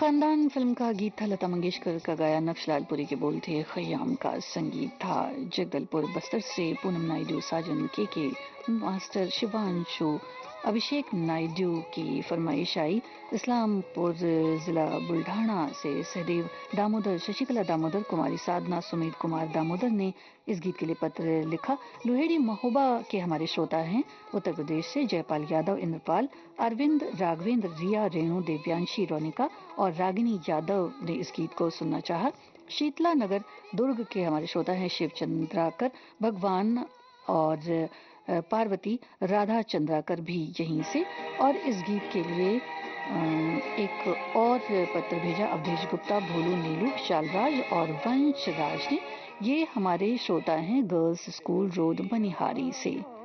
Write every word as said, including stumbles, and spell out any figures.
खानदान फिल्म का गीत था, लता मंगेशकर का गाया, नक्शलालपुरी के बोल थे, खयाम का संगीत था। जगदलपुर बस्तर से पूनम नायडू, साजन के के मास्टर शिवांशु, अभिषेक नायडू की फरमाइश आई। इस्लामपुर जिला बुल्ढाना से सहदेव दामोदर, शशिकला दामोदर, कुमारी साधना, सुमित कुमार दामोदर ने इस गीत के लिए पत्र लिखा। लोहेड़ी महोबा के हमारे श्रोता हैं उत्तर प्रदेश से जयपाल यादव, इंद्रपाल, अरविंद, राघवेंद्र, रिया, रेणु, देव्यांशी, रोनिका और रागिनी यादव ने इस गीत को सुनना चाहा। शीतला नगर दुर्ग के हमारे श्रोता हैं शिव चंद्राकर, भगवान और पार्वती, राधा चंद्राकर भी यहीं से। और इस गीत के लिए एक और पत्र भेजा अवधेश गुप्ता, भोलू, नीलू, शालराज और वंश राज ने। ये हमारे श्रोता हैं गर्ल्स स्कूल रोड मनिहारी से।